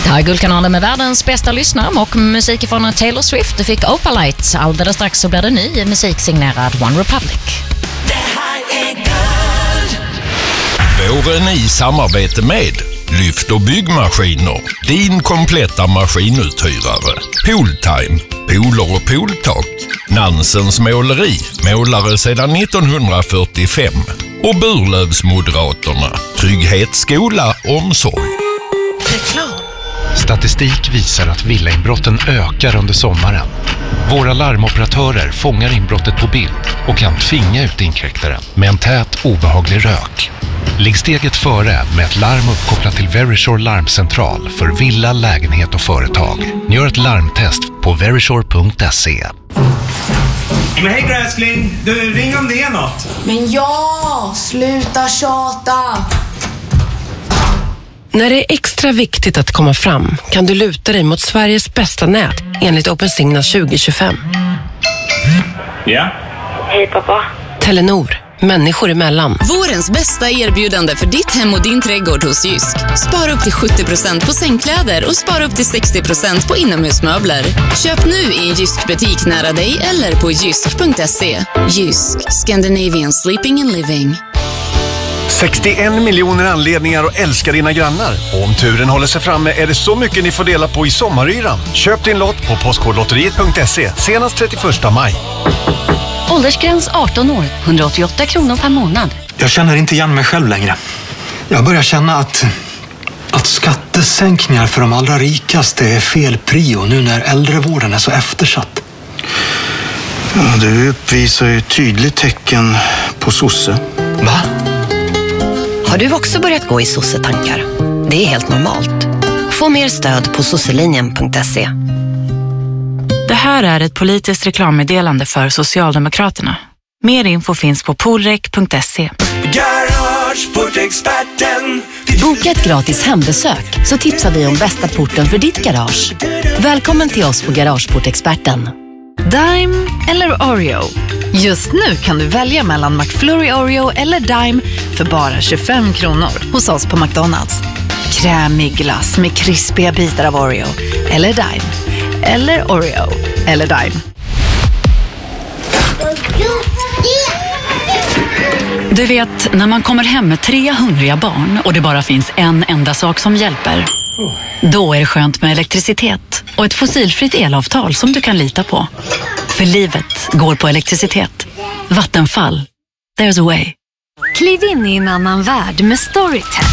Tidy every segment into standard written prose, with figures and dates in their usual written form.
Det här är Guldkanalen med världens bästa lyssnare och musik från Taylor Swift. Du fick Opalite. Alldeles strax så blir det ny musik signerad One Republic. Det här är Guld. Våren i samarbete med Lyft och byggmaskiner. Din kompletta maskinuthyrare. Pooltime. Pooler och pooltak. Nansens måleri. Målare sedan 1945. Och Burlövsmoderaterna. Trygghet, skola, omsorg. Reklam. Statistik visar att villainbrotten ökar under sommaren. Våra larmoperatörer fångar inbrottet på bild och kan tvinga ut inkräktaren med en tät, obehaglig rök. Ligg steget före med ett larm uppkopplat till Verisure larmcentral för villa, lägenhet och företag. Gör ett larmtest på verisure.se. Men hej gräskling, du ring om det är något. Men ja, sluta tjata. När det är extra viktigt att komma fram kan du luta dig mot Sveriges bästa nät enligt OpenSignal 2025. Ja? Hej pappa. Telenor, människor emellan. Vårens bästa erbjudande för ditt hem och din trädgård hos Jysk. Spara upp till 70% på sängkläder och spara upp till 60% på inomhusmöbler. Köp nu i en Jysk-butik nära dig eller på jysk.se. Jysk, Scandinavian Sleeping and Living. 61 miljoner anledningar att älska dina grannar. Och om turen håller sig framme är det så mycket ni får dela på i sommaryran. Köp din lott på postkodlotteriet.se senast 31 maj. Åldersgräns 18 år, 188 kronor per månad. Jag känner inte igen mig själv längre. Jag börjar känna att skattesänkningar för de allra rikaste är fel prio nu när äldrevården är så eftersatt. Ja, du uppvisar ju tydligt tecken på sosse. Va? Har du också börjat gå i sossetankar? Det är helt normalt. Få mer stöd på sosselinjen.se. Det här är ett politiskt reklammeddelande för Socialdemokraterna. Mer info finns på poolrek.se. Garageportexperten. Boka ett gratis hembesök så tipsar vi om bästa porten för ditt garage. Välkommen till oss på Garageportexperten. Dime eller Oreo? Just nu kan du välja mellan McFlurry Oreo eller Dime för bara 25 kronor hos oss på McDonalds. Krämig glass med krispiga bitar av Oreo eller Dime. Eller Oreo eller Dime. Du vet, när man kommer hem med 3 hungriga barn och det bara finns en enda sak som hjälper. Då är det skönt med elektricitet och ett fossilfritt elavtal som du kan lita på. För livet går på elektricitet. Vattenfall. There's a way. Kliv in i en annan värld med Storytel.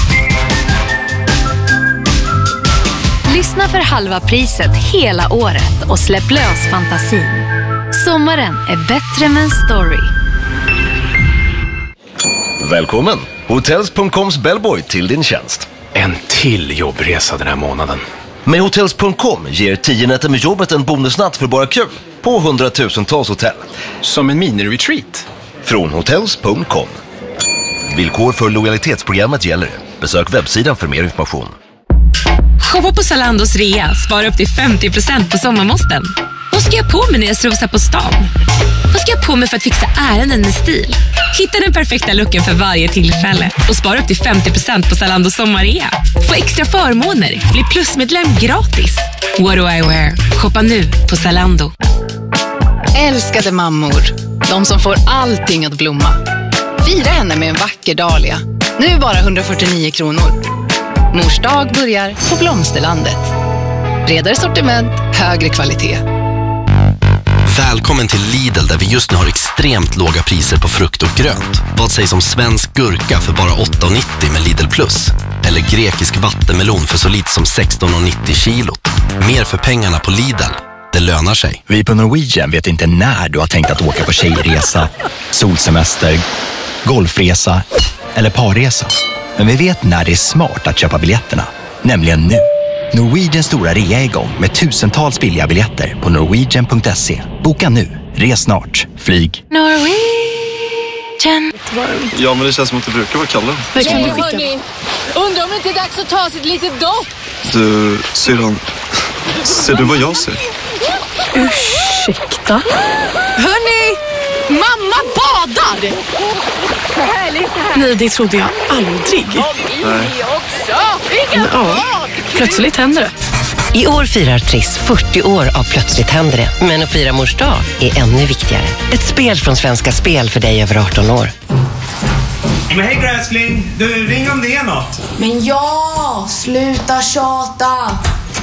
Lyssna för halva priset hela året och släpp lös fantasin. Sommaren är bättre med en story. Välkommen! Hotels.coms bellboy till din tjänst. En till jobbresa den här månaden. Med Hotels.com ger 10 nätter med jobbet en bonusnatt för bara kul på 100,000-tals hotell. Som en mini-retreat. Från Hotels.com. Villkor för lojalitetsprogrammet gäller. Besök webbsidan för mer information. Shoppa på Zalandos rea, spara upp till 50% på sommarmåsten. Vad ska jag på mig när jag strosar på stan? Vad ska jag på mig för att fixa ärenden med stil? Hitta den perfekta looken för varje tillfälle och spara upp till 50% på Zalandos sommarrea. Få extra förmåner, bli plusmedlem gratis. What do I wear? Shoppa nu på Zalando. Älskade mammor, de som får allting att blomma. Fira henne med en vacker dahlia. Nu bara 149 kronor. Mors dag börjar på Blomsterlandet. Bredare sortiment, högre kvalitet. Välkommen till Lidl där vi just nu har extremt låga priser på frukt och grönt. Vad sägs om svensk gurka för bara 8,90 med Lidl Plus? Eller grekisk vattenmelon för så lite som 16,90 kilot. Mer för pengarna på Lidl. Det lönar sig. Vi på Norwegian vet inte när du har tänkt att åka på tjejresa, solsemester, golfresa eller parresa. Men vi vet när det är smart att köpa biljetterna, nämligen nu. Norwegians stora rea är igång med tusentals billiga biljetter på norwegian.se. Boka nu, res snart, flyg. Norwegian. Ja, men det känns som att det brukar vara Kalle. Vad kan du skicka? Undrar om det inte är dags att ta sitt litet dopp. Du, syrran, ser du vad jag ser? Ursäkta? Hörni, mamma badar! Nej, det trodde jag aldrig. Nej. Inga bad! Plötsligt händer det. I år firar Triss 40 år av Plötsligt händer det. Men att fira mors dag är ännu viktigare. Ett spel från Svenska Spel för dig över 18 år. Men hej gräskling, du ring om det är något. Men ja, sluta tjata.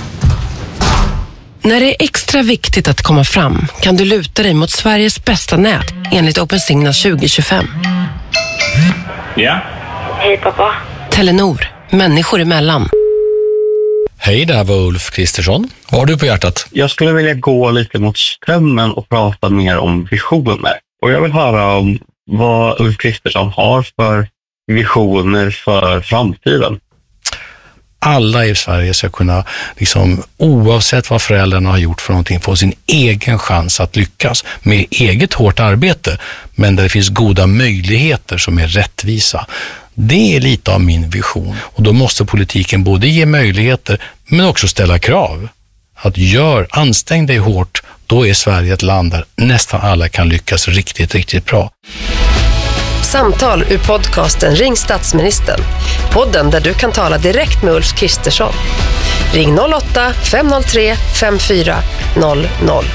När det är extra viktigt att komma fram kan du luta dig mot Sveriges bästa nät enligt OpenSignal 2025. Ja. Hej pappa. Telenor, människor emellan. Hej, det här var Ulf Kristersson. Vad har du på hjärtat? Jag skulle vilja gå lite mot strömmen och prata mer om visioner. Och jag vill höra om vad Ulf Kristersson har för visioner för framtiden. Alla i Sverige ska kunna, oavsett vad föräldrarna har gjort för någonting, få sin egen chans att lyckas med eget hårt arbete, men där det finns goda möjligheter som är rättvisa. Det är lite av min vision. Och då måste politiken både ge möjligheter men också ställa krav. Att ansträng dig hårt, då är Sverige ett land där nästan alla kan lyckas riktigt, riktigt bra. Samtal ur podcasten Ring statsministern. Podden där du kan tala direkt med Ulf Kristersson. Ring 08-503 54 000.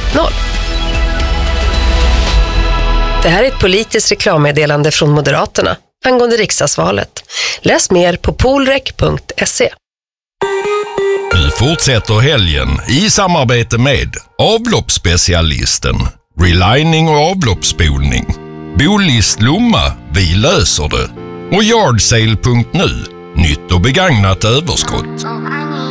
Det här är ett politiskt reklammeddelande från Moderaterna angående riksdagsvalet. Läs mer på polrek.se. Nu fortsätter helgen i samarbete med avloppsspecialisten, relining och avloppsspolning, Bolist Lomma, vi löser det, och Yardsale.nu, nytt och begagnat överskott.